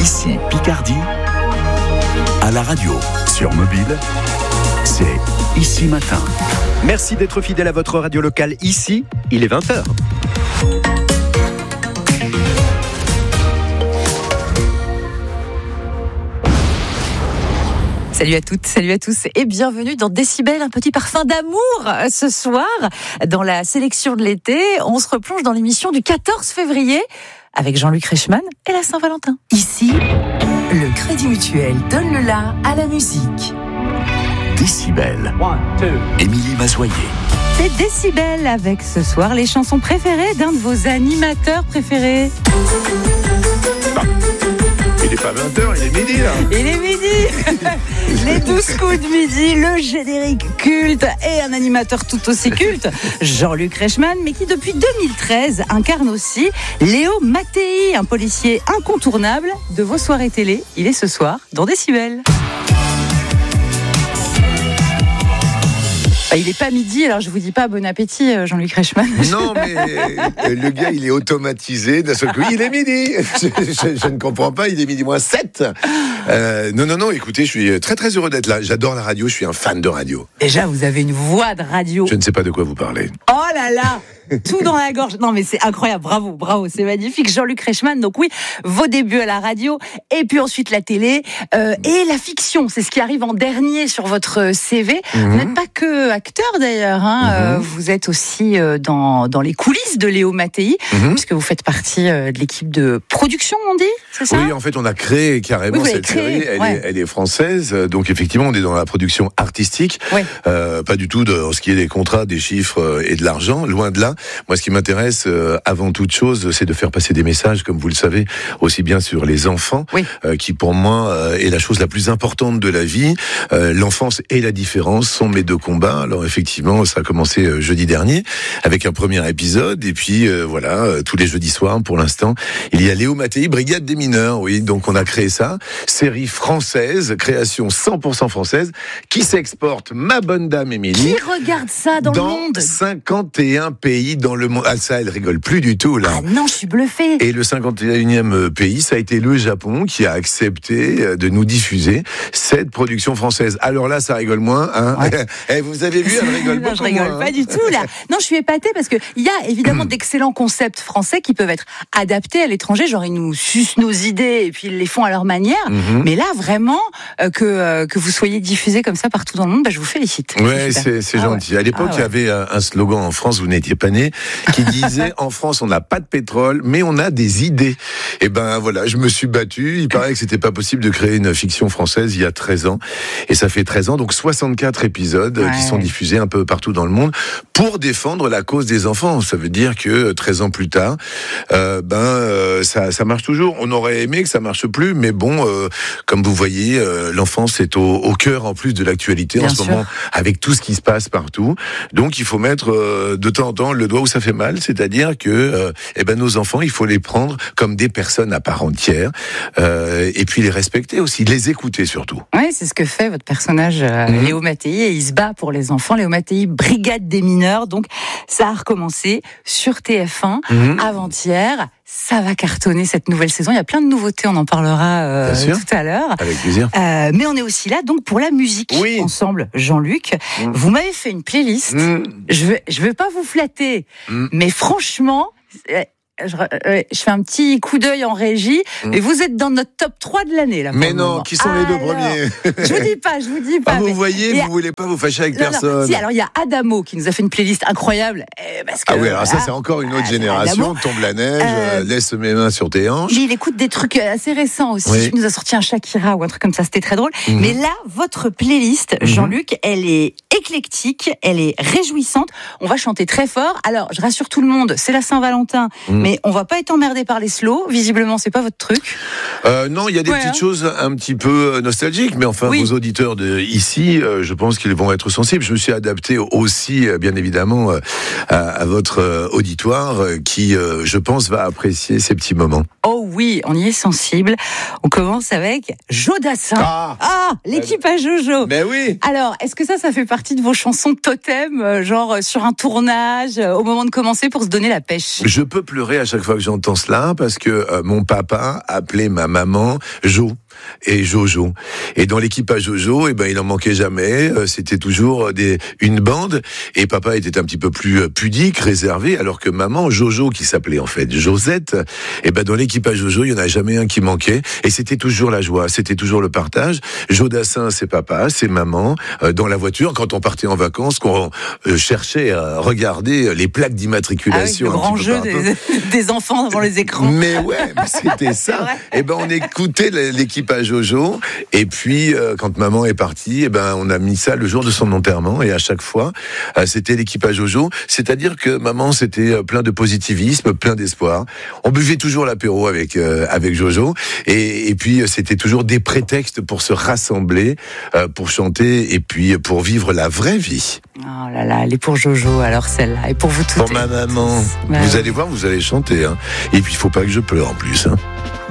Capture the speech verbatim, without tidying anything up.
Ici Picardie, à la radio, sur mobile, c'est Ici Matin. Merci d'être fidèle à votre radio locale. Ici, il est vingt heures. Salut à toutes, salut à tous et bienvenue dans Décibel, un petit parfum d'amour. Ce soir, dans la sélection de l'été, on se replonge dans l'émission du quatorze février avec Jean-Luc Reichmann et la Saint-Valentin. Ici, le Crédit Mutuel donne le la à la musique. Décibel. Émilie Mazoyer. C'est Décibel avec ce soir les chansons préférées d'un de vos animateurs préférés. Il n'est pas vingt heures, il est midi là. Il est midi. Les douze coups de midi, le générique culte et un animateur tout aussi culte, Jean-Luc Reichmann, mais qui depuis deux mille treize incarne aussi Léo Mattei, un policier incontournable de vos soirées télé. Il est ce soir dans Décibel. Bah, il n'est pas midi, alors je vous dis pas bon appétit, Jean-Luc Reichmann. Non, mais le gars, il est automatisé. D'un seul coup, il est midi. Je, je, je ne comprends pas, il est midi moins sept. Euh, non, non, non, écoutez, je suis très, très heureux d'être là. J'adore la radio, je suis un fan de radio. Déjà, vous avez une voix de radio. Je ne sais pas de quoi vous parlez. Oh là là, tout dans la gorge. Non, mais c'est incroyable. Bravo, bravo, c'est magnifique. Jean-Luc Reichmann. Donc oui, vos débuts à la radio, et puis ensuite la télé, euh, et la fiction. C'est ce qui arrive en dernier sur votre C V. Mm-hmm. Vous n'êtes pas que acteur d'ailleurs. Hein. Mm-hmm. Euh, vous êtes aussi euh, dans, dans les coulisses de Léo Mattei, mm-hmm. puisque vous faites partie euh, de l'équipe de production, on dit, c'est ça ? Oui, en fait, on a créé carrément oui, cette créé, série. Elle, ouais. est, elle est française. Donc effectivement, on est dans la production artistique. Oui. Euh, pas du tout dans ce qui est des contrats, des chiffres et de l'argent. Loin de là. Moi, ce qui m'intéresse euh, avant toute chose, c'est de faire passer des messages, comme vous le savez, aussi bien sur les enfants, oui. euh, qui pour moi euh, est la chose la plus importante de la vie. Euh, l'enfance et la différence sont mes deux combats. Alors effectivement, ça a commencé euh, jeudi dernier avec un premier épisode, et puis euh, voilà, euh, tous les jeudis soirs, pour l'instant, il y a Léo Mattei, Brigade des mineurs. Oui, donc on a créé ça, série française, création cent pour cent française, qui s'exporte, ma bonne dame Émilie. Qui regarde ça dans, dans le monde ? cinquante et un pays dans le monde. Ah, ça, elle rigole plus du tout, là. Ah non, je suis bluffé. Et le cinquante et unième pays, ça a été le Japon qui a accepté de nous diffuser cette production française. Alors là, ça rigole moins, hein. Ouais. Eh, vous avez vu, elle rigole pas. Non, je rigole moi, pas hein. du tout, là. Non, je suis épatée parce que il y a évidemment d'excellents concepts français qui peuvent être adaptés à l'étranger. Genre, ils nous sucent nos idées et puis ils les font à leur manière. Mm-hmm. Mais là, vraiment, euh, que, euh, que vous soyez diffusés comme ça partout dans le monde, bah, je vous félicite. Ouais, c'est, c'est, c'est ah gentil. Ouais. À l'époque, ah ouais. il y avait un slogan en France, vous n'étiez pas né, qui disait en France on n'a pas de pétrole mais on a des idées. Et ben voilà, je me suis battu, il paraît que c'était pas possible de créer une fiction française il y a treize ans, et ça fait treize ans, donc soixante-quatre épisodes ouais. qui sont diffusés un peu partout dans le monde pour défendre la cause des enfants. Ça veut dire que treize ans plus tard, euh, ben euh, ça, ça marche toujours. On aurait aimé que ça marche plus, mais bon, euh, comme vous voyez, euh, l'enfance est au, au cœur en plus de l'actualité Bien en ce sûr. moment, avec tout ce qui se passe partout. Donc il faut mettre euh, de temps en temps le doigt où ça fait mal, c'est-à-dire que euh, eh ben nos enfants, il faut les prendre comme des personnes à part entière, euh, et puis les respecter aussi, les écouter surtout. Oui, c'est ce que fait votre personnage euh, mmh. Léo Mattei, et il se bat pour les enfants. Léo Mattei, Brigade des mineurs, donc ça a recommencé sur T F un mmh. avant-hier. Ça va cartonner cette nouvelle saison. Il y a plein de nouveautés, on en parlera euh, tout à l'heure. Avec plaisir. Euh, mais on est aussi là donc pour la musique oui. ensemble, Jean-Luc. Mmh. Vous m'avez fait une playlist. Mmh. Je vais, je vais pas vous flatter, mmh. mais franchement. Je, euh, je fais un petit coup d'œil en régie, mmh. et vous êtes dans notre top trois de l'année là. Mais non, qui sont alors, les deux premiers? Je vous dis pas, je vous dis pas. Ah, vous mais, voyez, vous a... voulez pas vous fâcher avec non, personne. Non. Si, alors il y a Adamo qui nous a fait une playlist incroyable. Parce que, ah oui, alors ça c'est encore une autre ah, génération. Tombe la neige, euh, laisse mes mains sur tes hanches. Mais il écoute des trucs assez récents aussi. Oui. Il nous a sorti un Shakira ou un truc comme ça, c'était très drôle. Mmh. Mais là, votre playlist, Jean-Luc, mmh. elle est éclectique, elle est réjouissante. On va chanter très fort. Alors, je rassure tout le monde, c'est la Saint-Valentin, mmh. mais on va pas être emmerdé par les slows. Visiblement, c'est pas votre truc. Euh, non, il y a des ouais, petites hein. choses un petit peu nostalgiques, mais enfin, oui. vos auditeurs de ici, euh, je pense qu'ils vont être sensibles. Je me suis adapté aussi, euh, bien évidemment, euh, à, à votre euh, auditoire, euh, qui, euh, je pense, va apprécier ces petits moments. Oh oui, on y est sensible. On commence avec Jodassin. Ah, ah l'équipage Jojo. Mais oui. Alors, est-ce que ça, ça fait partie partie de vos chansons totem, genre sur un tournage, au moment de commencer pour se donner la pêche? Je peux pleurer à chaque fois que j'entends cela parce que euh, mon papa appelait ma maman Jo et Jojo. Et dans l'équipe à Jojo, eh ben, il en manquait jamais. Euh, c'était toujours des, une bande. Et papa était un petit peu plus euh, pudique, réservé, alors que maman, Jojo, qui s'appelait en fait Josette, eh ben, dans l'équipe à Jojo, il n'y en a jamais un qui manquait. Et c'était toujours la joie, c'était toujours le partage. Jodassin, c'est papa, c'est maman. Euh, dans la voiture, quand on partait en vacances, qu'on euh, cherchait à regarder les plaques d'immatriculation. Ah oui, le grand jeu des, des enfants devant les écrans. Mais ouais, mais c'était ça. Et ben, on écoutait l'équipe à Jojo. Et puis, euh, quand maman est partie, et ben, on a mis ça le jour de son enterrement. Et à chaque fois, euh, c'était l'équipe à Jojo. C'est-à-dire que maman, c'était plein de positivisme, plein d'espoir. On buvait toujours l'apéro avec euh, avec Jojo. Et, et puis, c'était toujours des prétextes pour se rassembler, euh, pour chanter et puis pour vivre la vraie vie. Oh là là, elle est pour Jojo, alors celle-là. Et pour vous toutes. Pour ma maman. Bah, vous ouais. allez voir, vous allez chanter. Hein. Et puis, il faut pas que je pleure en plus. Hein.